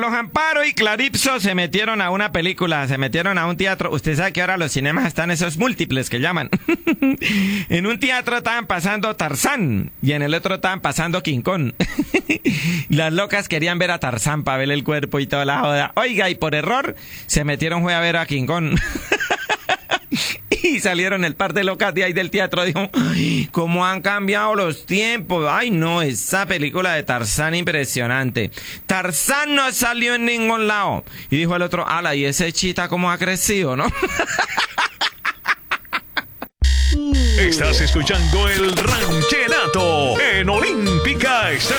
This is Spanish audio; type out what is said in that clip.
Carlos Amparo y Claripso se metieron a una película, se metieron a un teatro. Usted sabe que ahora los cinemas están esos múltiples que llaman. En un teatro estaban pasando Tarzán y en el otro estaban pasando King Kong. Las locas querían ver a Tarzán para ver el cuerpo y toda la joda. Oiga, y por error se metieron fue a ver a King Kong. Y salieron el par de locas de ahí del teatro. Dijo, ay, cómo han cambiado los tiempos. Ay, no, esa película de Tarzán impresionante. Tarzán no salió en ningún lado. Y dijo el otro, ala, y ese chita cómo ha crecido, ¿no? Estás escuchando el Rancherato en Olímpica Estéreo.